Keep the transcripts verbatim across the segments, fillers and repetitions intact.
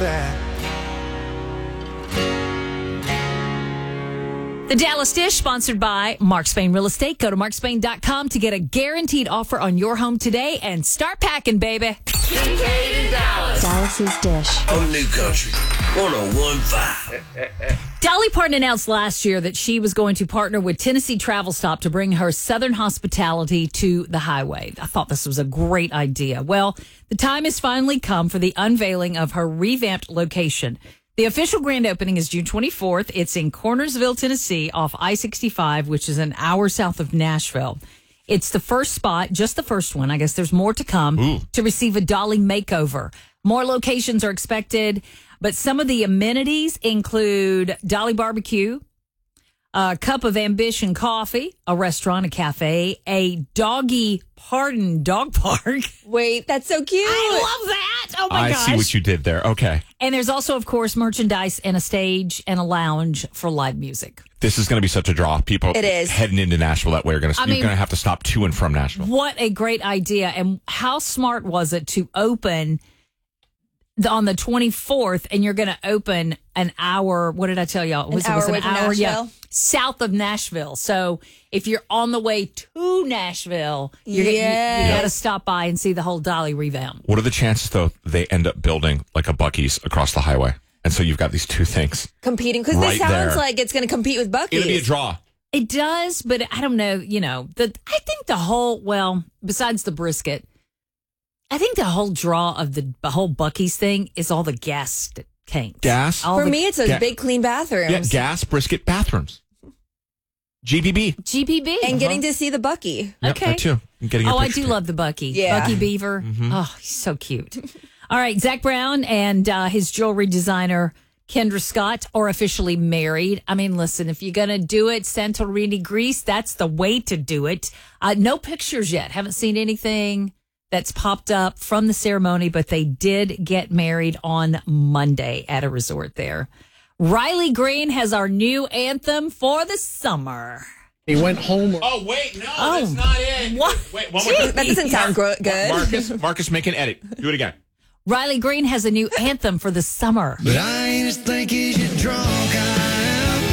The Dallas Dish, sponsored by Mark Spain Real Estate. Go to mark spain dot com to get a guaranteed offer on your home today and start packing, baby. Kincaid in Dallas. Dallas's Dish. On New Country one oh one point five. Dolly Parton announced last year that she was going to partner with Tennessee Travel Stop to bring her Southern hospitality to the highway. I thought this was a great idea. Well, the time has finally come for the unveiling of her revamped location. The official grand opening is June twenty-fourth. It's in Cornersville, Tennessee, off I sixty-five, which is an hour south of Nashville. It's the first spot, just the first one. I guess there's more to come Ooh. to receive a Dolly makeover. More locations are expected, but some of the amenities include Dolly Barbecue, a cup of Ambition coffee, a restaurant, a cafe, a doggy pardon dog park. Wait, that's so cute. I love that. Oh, my I gosh. see what you did there. Okay. And there's also, of course, merchandise and a stage and a lounge for live music. This is going to be such a draw. People It is. heading into Nashville that way are going to, I you're mean, going to have to stop to and from Nashville. What a great idea. And how smart was it to open the, on the twenty-fourth, and you're going to open an hour, what did I tell y'all? An Was, it hour was an away from hour, yeah, Nashville? south of Nashville. So if you're on the way to Nashville, you're, you, you Yes. got to stop by and see the whole Dolly revamp. What are the chances, though, they end up building like a Buc-ee's across the highway? And so you've got these two things. Competing, because Right this sounds there. like it's going to compete with Buc-ee's. It'll be a draw. It does, but I don't know, you know, the I think the whole, well, besides the brisket, I think the whole draw of the, the whole Buc-ee's thing is all the gas tanks. Gas? All For the, me, it's those Ga- big, clean bathrooms. Yeah, gas, brisket, bathrooms. G B B. G P B. And getting to see the Buc-ee. Yep, Okay. that too. And getting your Oh, I picture do taken. love the Bucky. Yeah. Bucky Beaver. Oh, he's so cute. All right, Zach Brown and uh, his jewelry designer, Kendra Scott, are officially married. I mean, listen, if you're going to do it, Santorini, Greece, that's the way to do it. Uh, no pictures yet. Haven't seen anything that's popped up from the ceremony, but they did get married on Monday at a resort there. Riley Green has our new anthem for the summer. He went home. Oh, wait, no, Oh. that's not it. What? Wait, one more time. That doesn't sound gro- good. Marcus, Marcus, make an edit. Do it again. Riley Green has a new anthem for the summer. But I ain't as think as you drunk I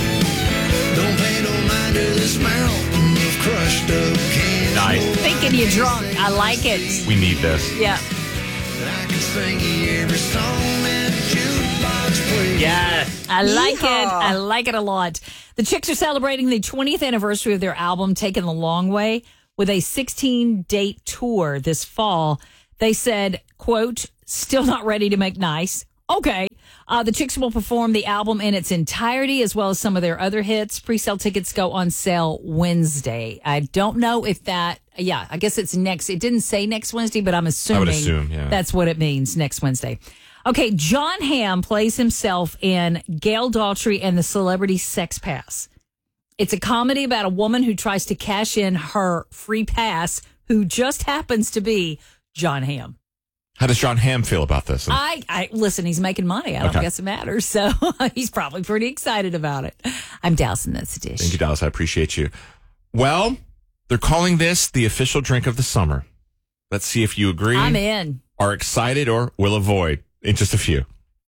am. Don't pay no mind to this mountain of crushed up cans. Nice. Thinking you're drunk. I like it. We need this. Yeah. I can sing you every song that jukebox plays. Yes. I like Yeehaw. it. I like it a lot. The Chicks are celebrating the twentieth anniversary of their album, Taking the Long Way, with a sixteen-date tour this fall. They said, quote, still not ready to make nice. Okay. Uh, the Chicks will perform the album in its entirety as well as some of their other hits. Pre-sale tickets go on sale Wednesday. I don't know if that, yeah, I guess it's next. It didn't say next Wednesday, but I'm assuming assume, yeah. that's what it means, next Wednesday. Okay, John Hamm plays himself in Gail Daughtry and the Celebrity Sex Pass. It's a comedy about a woman who tries to cash in her free pass, who just happens to be John Hamm. How does John Hamm feel about this? I, I listen, he's making money. I don't Okay. guess it matters. So he's probably pretty excited about it. I'm Dallas, and that's the dish. Thank you, Dallas. I appreciate you. Well, they're calling this the official drink of the summer. Let's see if you agree, I'm in. are excited, or will avoid in just a few.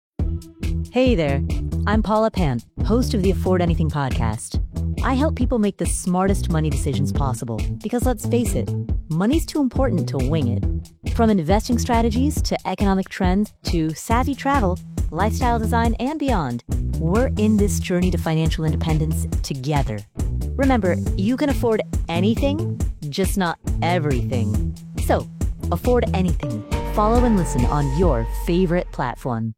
Hey there, I'm Paula Pant, host of the Afford Anything podcast. I help people make the smartest money decisions possible because let's face it, money's too important to wing it. From investing strategies to economic trends to savvy travel, lifestyle design, and beyond, we're in this journey to financial independence together. Remember, you can afford anything, just not everything. So, afford anything. Follow and listen on your favorite platform.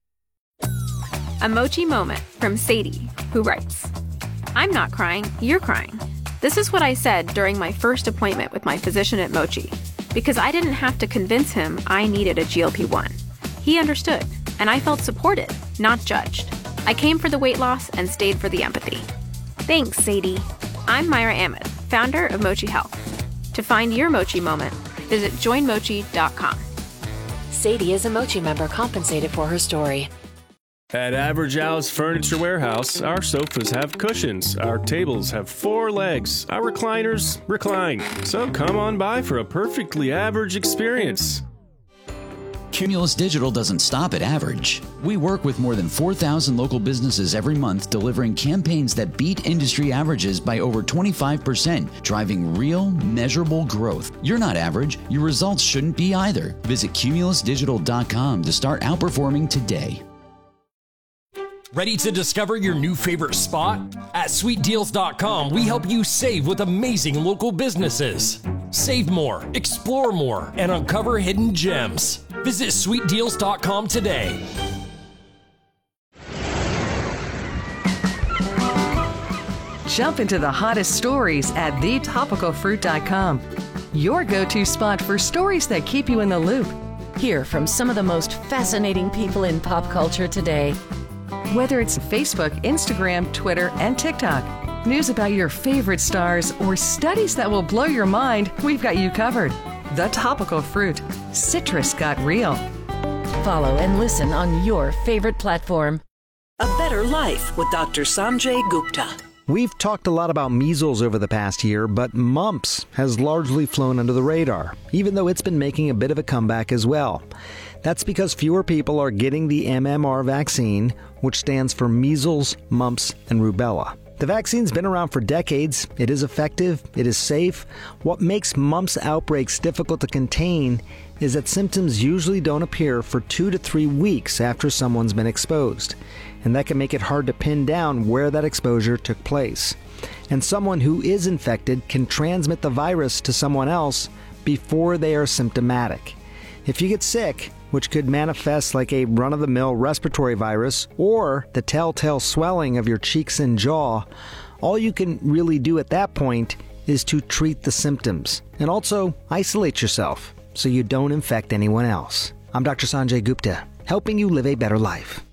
A Mochi moment from Sadie, who writes, I'm not crying, you're crying. This is what I said during my first appointment with my physician at Mochi, because I didn't have to convince him I needed a G L P one. He understood, and I felt supported, not judged. I came for the weight loss and stayed for the empathy. Thanks, Sadie. I'm Myra Ahmed, founder of Mochi Health. To find your Mochi moment, visit join mochi dot com. Sadie is a Mochi member compensated for her story. At Average Al's Furniture Warehouse, our sofas have cushions, our tables have four legs, our recliners recline. So come on by for a perfectly average experience. Cumulus Digital doesn't stop at average. We work with more than four thousand local businesses every month, delivering campaigns that beat industry averages by over twenty-five percent, driving real, measurable growth. You're not average. Your results shouldn't be either. Visit cumulus digital dot com to start outperforming today. Ready to discover your new favorite spot? At sweet deals dot com, we help you save with amazing local businesses. Save more, explore more, and uncover hidden gems. Visit sweet deals dot com today. Jump into the hottest stories at the topical fruit dot com. Your go-to spot for stories that keep you in the loop. Hear from some of the most fascinating people in pop culture today. Whether it's Facebook, Instagram, Twitter, and TikTok, news about your favorite stars, or studies that will blow your mind, we've got you covered. The Topical Fruit. Citrus got real. Follow and listen on your favorite platform. A Better Life with Doctor Sanjay Gupta. We've talked a lot about measles over the past year, but mumps has largely flown under the radar, even though it's been making a bit of a comeback as well. That's because fewer people are getting the M M R vaccine, which stands for measles, mumps, and rubella. The vaccine's been around for decades. It is effective. It is safe. What makes mumps outbreaks difficult to contain is that symptoms usually don't appear for two to three weeks after someone's been exposed. And that can make it hard to pin down where that exposure took place. And someone who is infected can transmit the virus to someone else before they are symptomatic. If you get sick, which could manifest like a run-of-the-mill respiratory virus or the telltale swelling of your cheeks and jaw, all you can really do at that point is to treat the symptoms and also isolate yourself so you don't infect anyone else. I'm Doctor Sanjay Gupta, helping you live a better life.